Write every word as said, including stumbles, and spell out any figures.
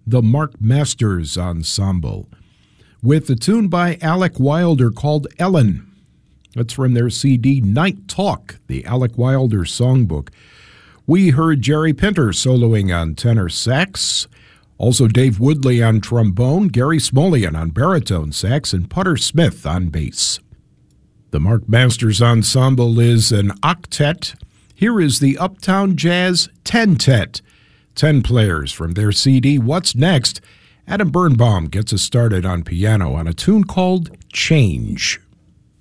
the Mark Masters Ensemble, with a tune by Alec Wilder called Ellen. That's from their C D Night Talk, the Alec Wilder songbook. We heard Jerry Pinter soloing on tenor sax, also Dave Woodley on trombone, Gary Smolian on baritone sax, and Putter Smith on bass. The Mark Masters Ensemble is an octet. Here is the Uptown Jazz Ten-Tet. Ten players from their C D What's Next? Adam Birnbaum gets us started on piano on a tune called Change.